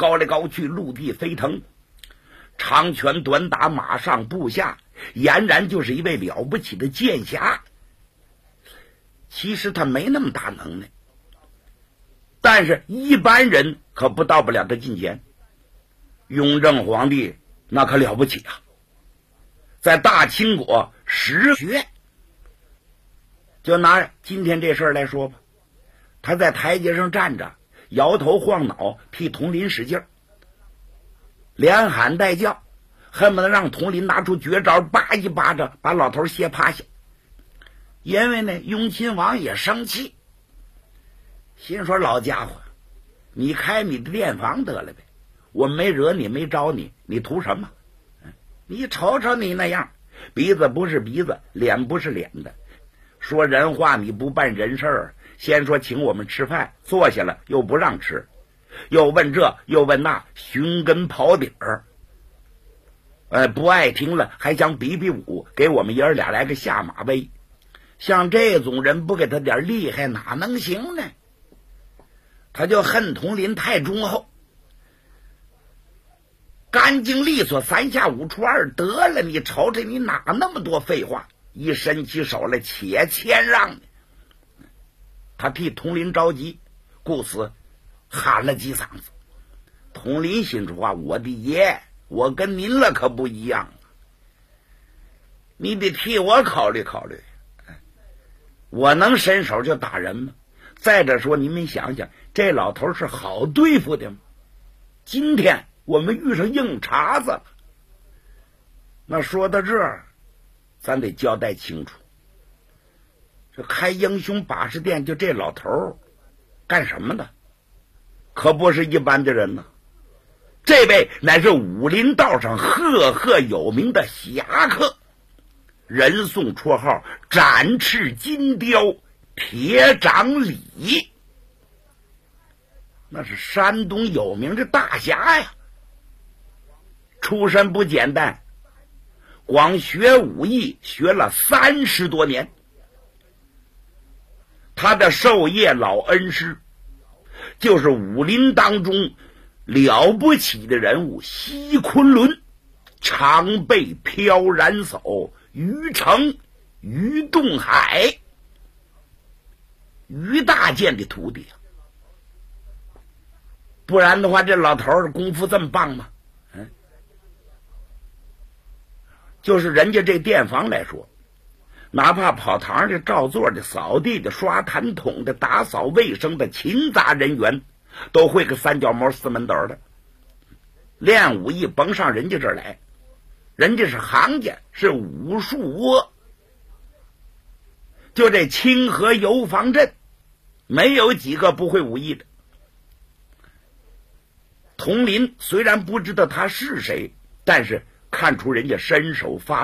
高来高去，陆地飞腾，长拳短打，马上步下，俨然就是一位了不起的剑侠。其实他没那么大能耐，但是一般人可到不了他近前。雍正皇帝那可了不起啊，在大清国实学。就拿今天这事儿来说吧，他在台阶上站着，摇头晃脑，替佟林使劲儿，连喊带叫，恨不得让佟林拿出绝招，叭一巴掌把老头歇趴下。因为呢，雍亲王也生气，心说老家伙，你开你的店房得了呗，我没惹你，没招你，你图什么？你瞅瞅你那样，鼻子不是鼻子，脸不是脸的，说人话你不办人事儿，先说请我们吃饭，坐下了又不让吃，又问这又问那，寻根刨底儿。不爱听了还想比比武，给我们爷儿俩来个下马威。像这种人不给他点厉害哪能行呢？他就恨佟林太忠厚，干净利索，三下五除二，得了，你瞅瞅你哪那么多废话，一伸起手来且谦让。他替佟林着急，故此喊了几嗓子。佟林心说话，我的爷，我跟您了可不一样，你得替我考虑考虑，我能伸手就打人吗？再者说，你们想想，这老头是好对付的吗？今天我们遇上硬茬子了。那说到这儿，咱得交代清楚，这开英雄把式店就这老头干什么的？可不是一般的人呢。这位乃是武林道上赫赫有名的侠客，人送绰号展翅金雕铁掌李，那是山东有名的大侠呀。出身不简单，光学武艺学了30多年。他的授业老恩师就是武林当中了不起的人物西昆仑，常备飘然叟于成、于洞海，于大剑的徒弟啊。不然的话，这老头儿功夫这么棒吗？就是人家这店房来说，哪怕跑堂的、照座的、扫地的、刷痰桶的、打扫卫生的勤杂人员，都会个三脚猫四门斗的。练武艺甭上人家这儿来，人家是行家，是武术窝。就这清河游防镇，没有几个不会武艺的。佟林虽然不知道他是谁，但是看出人家身手发